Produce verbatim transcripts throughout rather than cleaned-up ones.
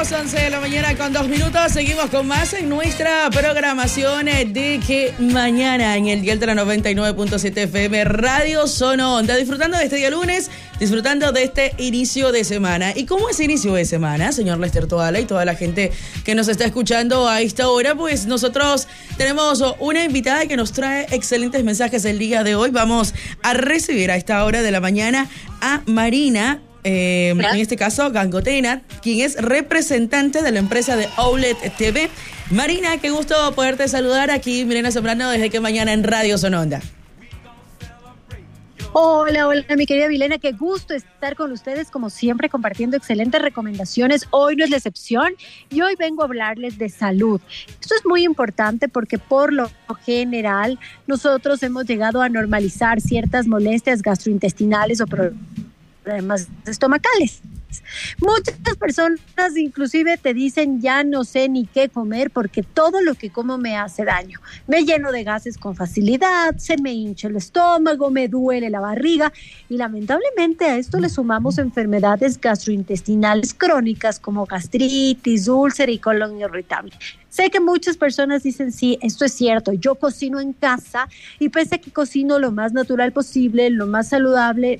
Continuamos, once de la mañana con dos minutos. Seguimos con más en nuestra programación de Que Mañana en el dial de la noventa y nueve punto siete F M Radio Sono Onda. Disfrutando de este día lunes, disfrutando de este inicio de semana. ¿Y cómo es inicio de semana, señor Lester Toala y toda la gente que nos está escuchando a esta hora? Pues nosotros tenemos una invitada que nos trae excelentes mensajes el día de hoy. Vamos a recibir a esta hora de la mañana a Marina, Eh, en este caso Gangotena, quien es representante de la empresa de Outlet T V. Marina, qué gusto poderte saludar aquí, Milena Zambrano, desde Que Mañana en Radio Sono Onda. Hola, hola, mi querida Milena, qué gusto estar con ustedes, como siempre, compartiendo excelentes recomendaciones. Hoy no es la excepción y hoy vengo a hablarles de salud. Esto es muy importante porque por lo general nosotros hemos llegado a normalizar ciertas molestias gastrointestinales o problemas problemas estomacales. Muchas personas inclusive te dicen ya no sé ni qué comer porque todo lo que como me hace daño. Me lleno de gases con facilidad, se me hincha el estómago, me duele la barriga y lamentablemente a esto le sumamos enfermedades gastrointestinales crónicas como gastritis, úlcera y colon irritable. Sé que muchas personas dicen, sí, esto es cierto, yo cocino en casa y pese a que cocino lo más natural posible, lo más saludable.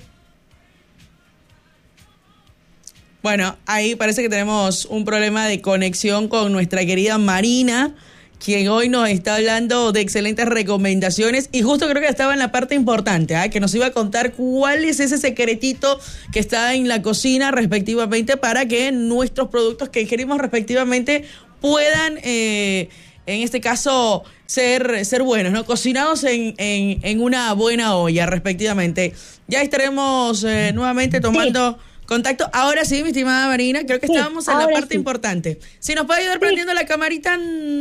Bueno, ahí parece que tenemos un problema de conexión con nuestra querida Marina, quien hoy nos está hablando de excelentes recomendaciones y justo creo que estaba en la parte importante, ¿eh? que nos iba a contar cuál es ese secretito que está en la cocina respectivamente para que nuestros productos que ingerimos respectivamente puedan, eh, en este caso, ser, ser buenos, ¿no? Cocinados en, en, en una buena olla respectivamente. Ya estaremos eh, nuevamente tomando... Sí. Contacto. Ahora sí, mi estimada Marina, creo que sí, estábamos en la parte sí. importante. Si nos puede ayudar sí. prendiendo la camarita,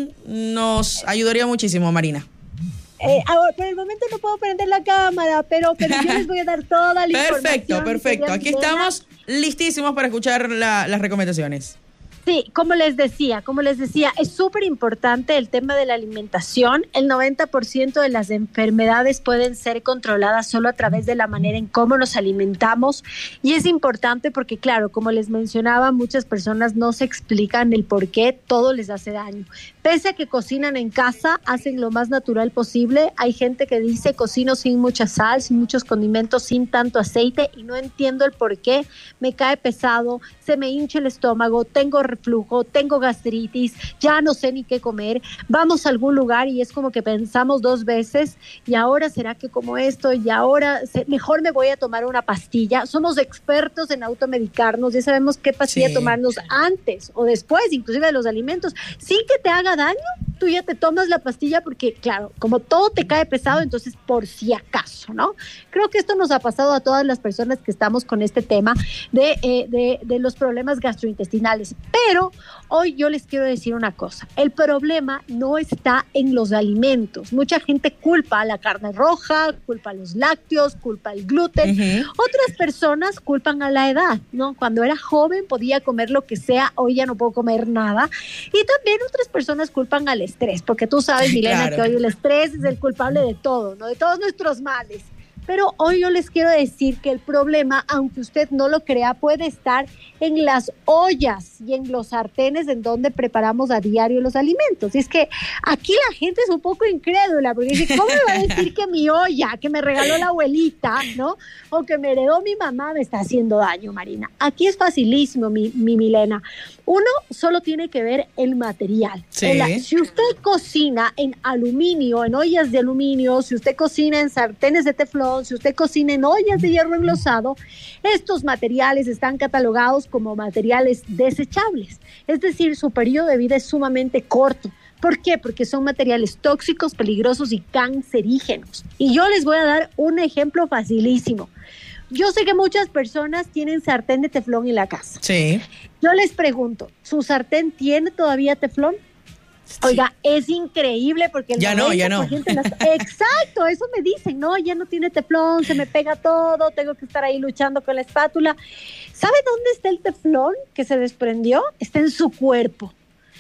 nos ayudaría muchísimo, Marina. Eh, ahora, por el momento no puedo prender la cámara, pero, pero yo les voy a dar toda la perfecto, información. Perfecto, perfecto. Aquí estamos listísimos para escuchar la, las recomendaciones. Sí, como les decía, como les decía, es súper importante el tema de la alimentación. El noventa por ciento de las enfermedades pueden ser controladas solo a través de la manera en cómo nos alimentamos. Y es importante porque, claro, como les mencionaba, muchas personas no se explican el por qué todo les hace daño. Pese a que cocinan en casa, hacen lo más natural posible. Hay gente que dice cocino sin mucha sal, sin muchos condimentos, sin tanto aceite y no entiendo el por qué. Me cae pesado, se me hincha el estómago, tengo reflujo, tengo gastritis, ya no sé ni qué comer. Vamos a algún lugar y es como que pensamos dos veces y ahora será que como esto y ahora se, mejor me voy a tomar una pastilla. Somos expertos en automedicarnos, ya sabemos qué pastilla sí. tomarnos antes o después, inclusive de los alimentos, sin que te haga daño. Tú ya te tomas la pastilla porque, claro, como todo te cae pesado, entonces por si acaso, ¿no? Creo que esto nos ha pasado a todas las personas que estamos con este tema de, eh, de, de los problemas gastrointestinales. Pero hoy yo les quiero decir una cosa. El problema no está en los alimentos. Mucha gente culpa a la carne roja, culpa a los lácteos, culpa al gluten. Uh-huh. Otras personas culpan a la edad, ¿no? Cuando era joven podía comer lo que sea, hoy ya no puedo comer nada. Y también otras personas culpan al estrés, porque tú sabes, Milena, claro. que hoy el estrés es el culpable de todo, ¿no? De todos nuestros males. Pero hoy yo les quiero decir que el problema, aunque usted no lo crea, puede estar en las ollas y en los sartenes en donde preparamos a diario los alimentos. Y es que aquí la gente es un poco incrédula, porque dice, ¿cómo me va a decir que mi olla, que me regaló la abuelita, ¿no? O que me heredó mi mamá, me está haciendo daño, Marina? Aquí es facilísimo, mi, mi Milena. Uno solo tiene que ver el material. Sí. El, si usted cocina en aluminio, en ollas de aluminio, si usted cocina en sartenes de teflón, si usted cocina en ollas de hierro enlosado, estos materiales están catalogados como materiales desechables. Es decir, su periodo de vida es sumamente corto. ¿Por qué? Porque son materiales tóxicos, peligrosos y cancerígenos. Y yo les voy a dar un ejemplo facilísimo. Yo sé que muchas personas tienen sartén de teflón en la casa. Sí. Yo les pregunto, ¿su sartén tiene todavía teflón? Oiga, es increíble porque el ya no, ya no. Las... Exacto, eso me dicen, no, ya no tiene teflón, se me pega todo, tengo que estar ahí luchando con la espátula. ¿Sabe dónde está el teflón que se desprendió? Está en su cuerpo.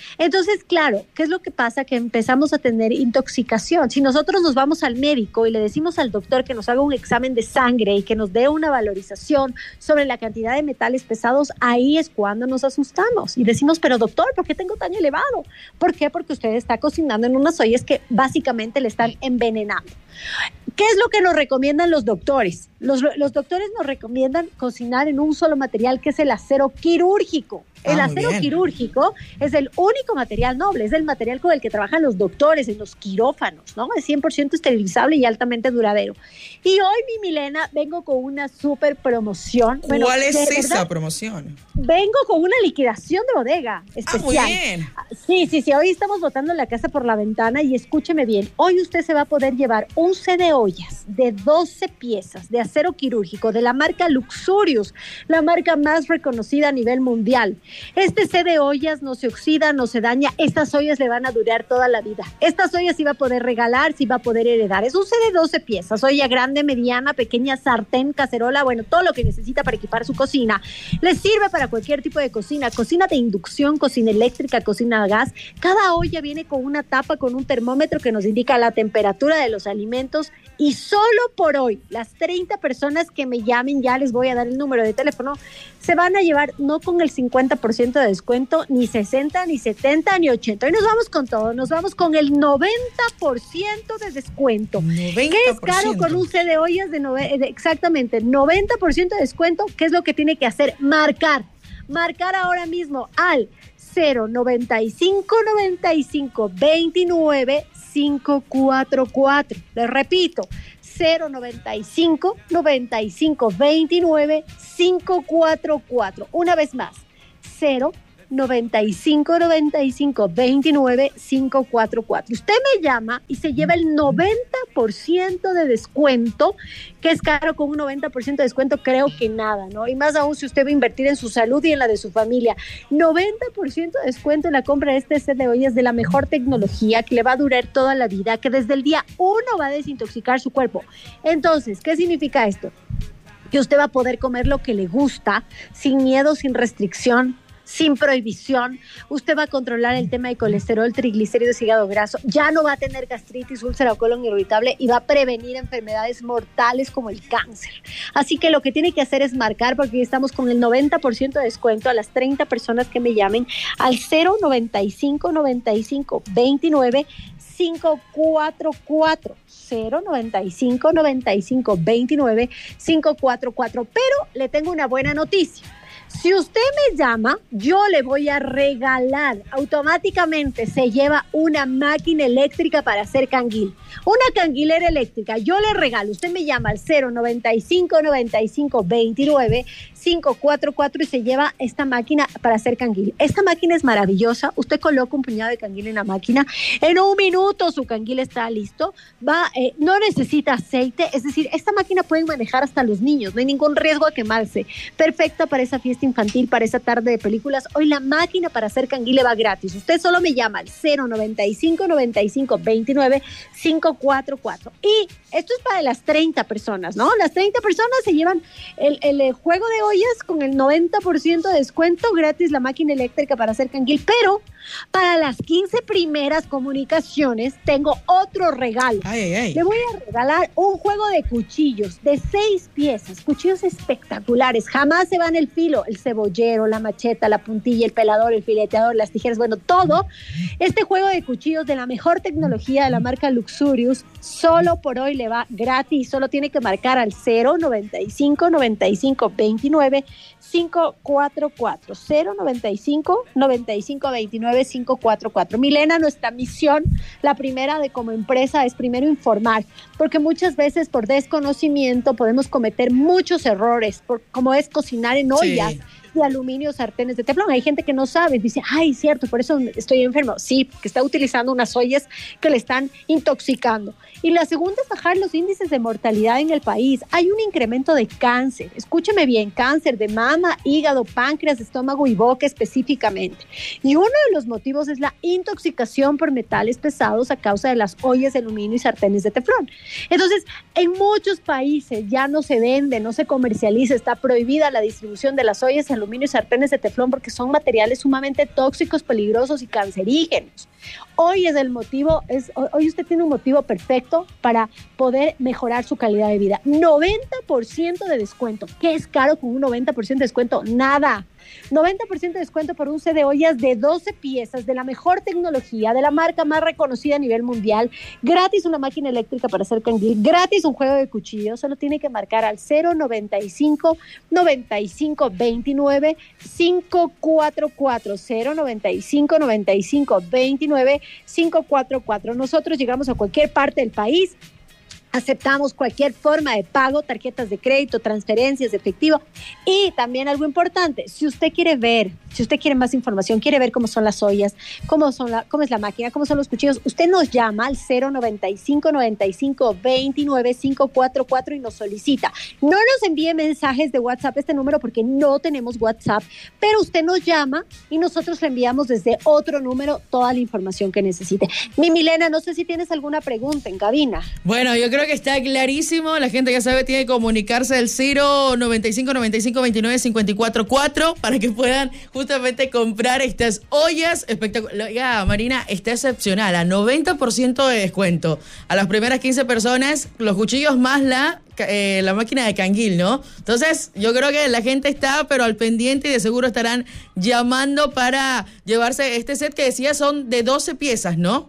Entonces, claro, ¿qué es lo que pasa? Que empezamos a tener intoxicación. Si nosotros nos vamos al médico y le decimos al doctor que nos haga un examen de sangre y que nos dé una valorización sobre la cantidad de metales pesados, ahí es cuando nos asustamos y decimos, pero doctor, ¿por qué tengo tan elevado? ¿Por qué? Porque usted está cocinando en unas ollas que básicamente le están envenenando. ¿Qué es lo que nos recomiendan los doctores? Los, los doctores nos recomiendan cocinar en un solo material, que es el acero quirúrgico. El Ah, acero bien. quirúrgico es el único material noble, es el material con el que trabajan los doctores en los quirófanos, ¿no? Es cien por ciento esterilizable y altamente duradero. Y hoy, mi Milena, vengo con una súper promoción. Bueno, ¿Cuál es de esa verdad, promoción? vengo con una liquidación de bodega especial. Ah, muy bien. Sí, sí, sí, hoy estamos botando la casa por la ventana y escúcheme bien, hoy usted se va a poder llevar un set de ollas de doce piezas de acero quirúrgico de la marca Luxurious, la marca más reconocida a nivel mundial. Este set de ollas no se oxida, no se daña, estas ollas le van a durar toda la vida. Estas ollas sí va a poder regalar, sí va a poder heredar. Es un set de doce piezas, olla grande, mediana, pequeña, sartén, cacerola, bueno, todo lo que necesita para equipar su cocina. Les sirve para cualquier tipo de cocina, cocina de inducción, cocina eléctrica, cocina a gas. Cada olla viene con una tapa, con un termómetro que nos indica la temperatura de los alimentos. Y solo por hoy, las treinta personas que me llamen, ya les voy a dar el número de teléfono, se van a llevar no con el cincuenta por ciento de descuento, ni sesenta, ni setenta, ni ochenta. Hoy nos vamos con todo, nos vamos con el noventa por ciento de descuento. noventa por ciento. ¿Qué es caro con un set de ollas de, nove- de exactamente noventa por ciento de descuento? ¿Qué es lo que tiene que hacer? Marcar. Marcar ahora mismo al cero noventa y cinco noventa y cinco veintinueve cinco cuatro cuatro. Les repito, cero noventa y cinco noventa y cinco veintinueve cinco cuatro cuatro. Una vez más, cero noventa y cinco noventa y cinco veintinueve cinco cuatro cuatro. Usted me llama y se lleva el noventa por ciento de descuento, que es caro. Con un noventa por ciento de descuento creo que nada, ¿no? Y más aún si usted va a invertir en su salud y en la de su familia. noventa por ciento de descuento en la compra de este set de ollas de la mejor tecnología, que le va a durar toda la vida, que desde el día uno va a desintoxicar su cuerpo. Entonces, ¿qué significa esto? Que usted va a poder comer lo que le gusta, sin miedo, sin restricción, sin prohibición. Usted va a controlar el tema de colesterol, triglicéridos, hígado graso. Ya no va a tener gastritis, úlcera o colon irritable y va a prevenir enfermedades mortales como el cáncer. Así que lo que tiene que hacer es marcar, porque estamos con el noventa por ciento de descuento a las treinta personas que me llamen al cero noventa y cinco noventa y cinco veintinueve cinco cuatro cuatro. cero noventa y cinco noventa y cinco veintinueve cinco cuatro cuatro. Pero le tengo una buena noticia. Si usted me llama, yo le voy a regalar, automáticamente se lleva una máquina eléctrica para hacer canguil. Una canguilera eléctrica, yo le regalo. Usted me llama al cero noventa y cinco noventa y cinco veintinueve cinco cuatro cuatro y se lleva esta máquina para hacer canguil. Esta máquina es maravillosa. Usted coloca un puñado de canguil en la máquina. En un minuto su canguil está listo. Va, eh, no necesita aceite. Es decir, esta máquina pueden manejar hasta los niños. No hay ningún riesgo a quemarse. Perfecta para esa fiesta infantil, para esa tarde de películas. Hoy la máquina para hacer canguil le va gratis. Usted solo me llama al cero noventa y cinco noventa y cinco veintinueve cinco cuatro cuatro. Y esto es para las treinta personas, ¿no? Las treinta personas se llevan el, el, el juego de ollas con el noventa por ciento de descuento, gratis la máquina eléctrica para hacer canguil. Pero para las quince primeras comunicaciones tengo otro regalo. Ay, ay, ay. Le voy a regalar un juego de cuchillos de seis piezas, cuchillos espectaculares, jamás se van el filo, el cebollero, la macheta, la puntilla, el pelador, el fileteador, las tijeras, bueno, todo. Este juego de cuchillos de la mejor tecnología de la marca Luxurious, solo por hoy le va gratis. Solo tiene que marcar al cero noventa y cinco noventa y cinco veintinueve cinco cuatro cuatro, cero noventa y cinco noventa y cinco veintinueve cinco cuatro cuatro. Milena, nuestra misión, la primera de como empresa, es primero informar, porque muchas veces por desconocimiento podemos cometer muchos errores, por, como es cocinar en ollas. Sí. De aluminio, sartenes de teflón. Hay gente que no sabe, dice, ay, cierto, por eso estoy enfermo. Sí, que está utilizando unas ollas que le están intoxicando. Y la segunda es bajar los índices de mortalidad en el país. Hay un incremento de cáncer, escúcheme bien, cáncer de mama, hígado, páncreas, estómago y boca específicamente. Y uno de los motivos es la intoxicación por metales pesados a causa de las ollas de aluminio y sartenes de teflón. Entonces, en muchos países ya no se vende, no se comercializa, está prohibida la distribución de las ollas en aluminio y sartenes de teflón porque son materiales sumamente tóxicos, peligrosos y cancerígenos. Hoy es el motivo, es, hoy usted tiene un motivo perfecto para poder mejorar su calidad de vida. noventa por ciento de descuento. ¿Qué es caro con un noventa por ciento de descuento? Nada. noventa por ciento de descuento por un set de ollas de doce piezas de la mejor tecnología, de la marca más reconocida a nivel mundial. Gratis una máquina eléctrica para hacer canguil. Gratis un juego de cuchillos. Solo tiene que marcar al cero noventa y cinco, noventa y cinco, veintinueve, quinientos cuarenta y cuatro. cero noventa y cinco, noventa y cinco, veintinueve, quinientos cuarenta y cuatro. Nosotros llegamos a cualquier parte del país. Aceptamos cualquier forma de pago, tarjetas de crédito, transferencias, efectivo. Y también algo importante, si usted quiere ver, si usted quiere más información, quiere ver cómo son las ollas, cómo, son la, cómo es la máquina, cómo son los cuchillos, usted nos llama al cero noventa y cinco, noventa y cinco, veintinueve, quinientos cuarenta y cuatro y nos solicita. No nos envíe mensajes de WhatsApp a este número porque no tenemos WhatsApp, pero usted nos llama y nosotros le enviamos desde otro número toda la información que necesite. Mi Milena, no sé si tienes alguna pregunta en cabina. Bueno, yo creo que está clarísimo. La gente ya sabe, tiene que comunicarse al cero noventa y cinco, noventa y cinco, veintinueve, cincuenta y cuatro, cuatro para que puedan justamente comprar estas ollas espectaculares. Ya, Marina, está excepcional, a noventa por ciento de descuento. A las primeras quince personas, los cuchillos más la, eh, la máquina de canguil, ¿no? Entonces, yo creo que la gente está, pero al pendiente y de seguro estarán llamando para llevarse este set que decía son de doce piezas, ¿no?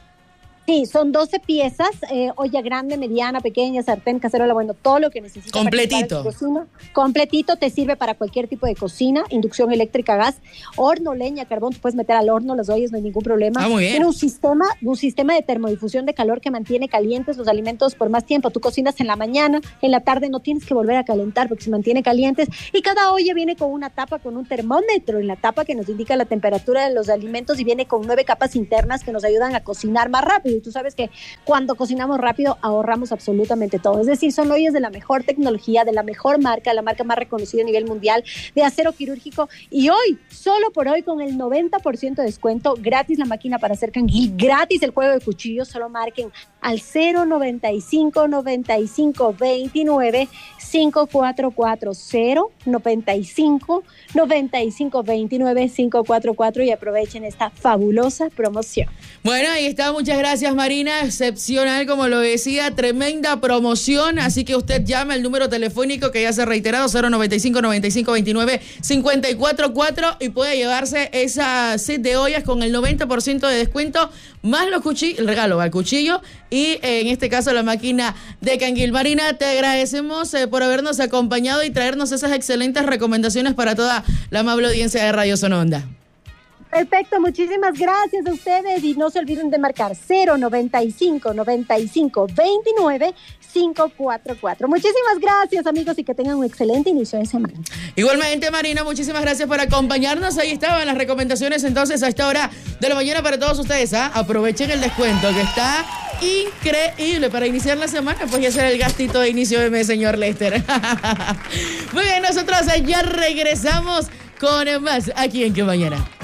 Sí, son doce piezas, eh, olla grande, mediana, pequeña, sartén, cacerola, bueno, todo lo que necesitas. Completito. Completito, te sirve para cualquier tipo de cocina, inducción eléctrica, gas, horno, leña, carbón, tú puedes meter al horno las ollas, no hay ningún problema. Ah, muy bien. Tiene un sistema, un sistema de termodifusión de calor que mantiene calientes los alimentos por más tiempo. Tú cocinas en la mañana, en la tarde no tienes que volver a calentar porque se mantiene calientes. Y cada olla viene con una tapa, con un termómetro en la tapa que nos indica la temperatura de los alimentos y viene con nueve capas internas que nos ayudan a cocinar más rápido. Y tú sabes que cuando cocinamos rápido ahorramos absolutamente todo. Es decir, son ollas de la mejor tecnología, de la mejor marca, la marca más reconocida a nivel mundial, de acero quirúrgico. Y hoy, solo por hoy, con el noventa por ciento de descuento, gratis la máquina para hacer canguil, gratis el juego de cuchillos. Solo marquen al cero noventa y cinco, noventa y cinco, veintinueve, quinientos cuarenta y cuatro, cero noventa y cinco, noventa y cinco, veintinueve, quinientos cuarenta y cuatro y aprovechen esta fabulosa promoción. Bueno, ahí está. Muchas gracias, Marina. Excepcional, como lo decía, tremenda promoción. Así que usted llame al número telefónico que ya se ha reiterado, cero noventa y cinco, noventa y cinco, veintinueve, cincuenta y cuatro, cuatro y puede llevarse esa set de ollas con el noventa por ciento de descuento, más los cuchillos, el regalo al cuchillo y en este caso la máquina de canguil. Marina, te agradecemos eh, por habernos acompañado y traernos esas excelentes recomendaciones para toda la amable audiencia de Radio Sononda. Perfecto, muchísimas gracias a ustedes y no se olviden de marcar cero noventa y cinco, noventa y cinco, veintinueve, quinientos cuarenta y cuatro. Muchísimas gracias, amigos, y que tengan un excelente inicio de semana. Igualmente, Marina, muchísimas gracias por acompañarnos. Ahí estaban las recomendaciones entonces a esta hora de la mañana para todos ustedes. ¿ah? Aprovechen el descuento que está increíble para iniciar la semana, pues ya será el gastito de inicio de mes, señor Lester. Muy bien, nosotros ya regresamos con más aquí en Que Mañana.